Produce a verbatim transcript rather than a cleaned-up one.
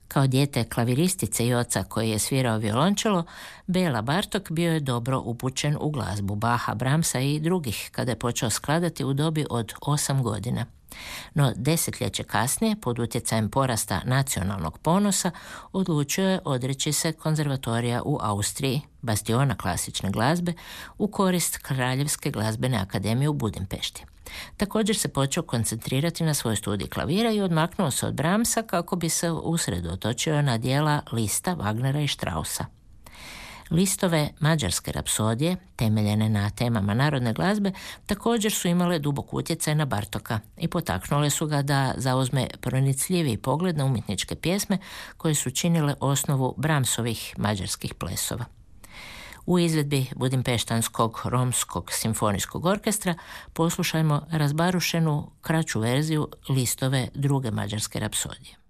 Kao dijete klaviristice i oca koji je svirao violončelo, Bela Bartok bio je dobro upućen u glazbu Bacha, Brahmsa i drugih kada je počeo skladati u dobi od osam godina. No desetljeće kasnije, pod utjecajem porasta nacionalnog ponosa, odlučio je odreći se konzervatorija u Austriji, bastiona klasične glazbe, u korist Kraljevske glazbene akademije u Budimpešti. Također se počeo koncentrirati na svoj studij klavira i odmaknuo se od Brahmsa kako bi se usredotočio na djela Lista, Wagnera i Straussa. Listove mađarske rapsodije, temeljene na temama narodne glazbe, također su imale dubok utjecaj na Bartoka i potaknule su ga da zauzme pronicljiviji pogled na umjetničke pjesme koje su činile osnovu Brahmsovih mađarskih plesova. U izvedbi Budimpeštanskog romskog simfonijskog orkestra poslušajmo razbarušenu kraću verziju Listove druge mađarske rapsodije.